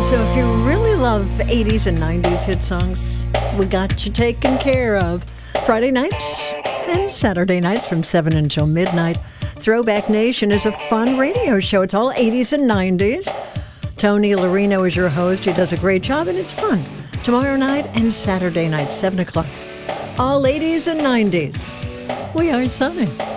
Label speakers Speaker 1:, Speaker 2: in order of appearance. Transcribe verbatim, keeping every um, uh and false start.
Speaker 1: So if you really love eighties and nineties hit songs, we got you taken care of. Friday nights and Saturday nights from seven until midnight. Throwback Nation is a fun radio show. It's all eighties and nineties. Tony Larino is your host. He does a great job, and it's fun. Tomorrow night and Saturday night, seven o'clock. All eighties and nineties. We are Sunny.